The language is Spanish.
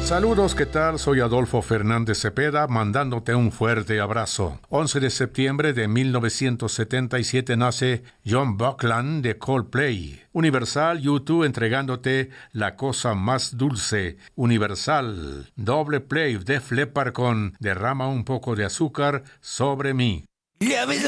Saludos, ¿qué tal? Soy Adolfo Fernández Cepeda, mandándote un fuerte abrazo. 11 de septiembre de 1977 nace John Buckland de Coldplay. Universal U2 entregándote La cosa más dulce. Universal, doble play, Def Leppard con Derrama un poco de azúcar sobre mí.